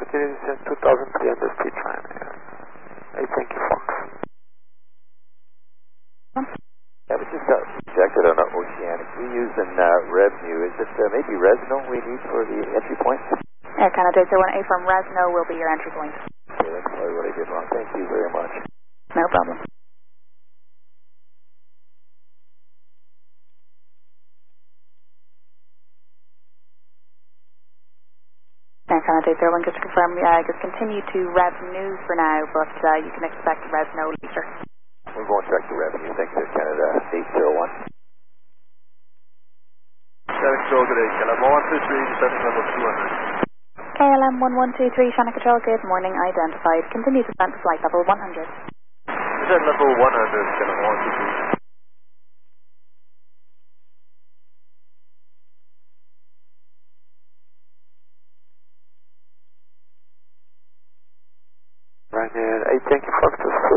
Continue descent 2300 feet, Ryanair. Hey, thank you, Fox. Yeah, but just projected on Oceanic. We're using revenue. Is it maybe Resno we need for the entry point? Air Canada 01A from Resno will be your entry point. Okay, that's probably what I did wrong. Thank you very much. No problem. Air Canada 01, just to confirm, just continue to revenue for now, but you can expect Resno later. We're going direct to revenue. Thanks, Air Canada 801. Shannon Control, good day. KLM 123, descending level 200. KLM 1123, Shannon Control, good morning, identified. Continue to descend to flight level 100. Descend level 100, KLM 123. Ryanair 8, thank you, Fox.